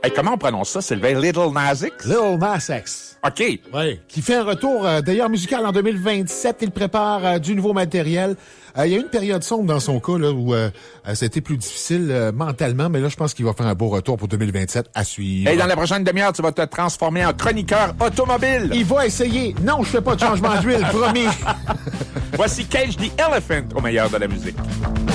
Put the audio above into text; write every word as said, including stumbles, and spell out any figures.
Hey, comment on prononce ça, Sylvain? Little Nas X? Lil Nas X. OK. Oui. Qui fait un retour, euh, d'ailleurs, musical en deux mille vingt-sept. Il prépare euh, du nouveau matériel. Euh, il y a eu une période sombre dans son cas, là, où euh, euh, c'était plus difficile euh, mentalement, mais là, je pense qu'il va faire un beau retour pour deux mille vingt-sept à suivre. Et dans la prochaine demi-heure, tu vas te transformer en chroniqueur automobile. Il va essayer. Non, je fais pas de changement d'huile, promis. Voici Cage the Elephant au meilleur de la musique.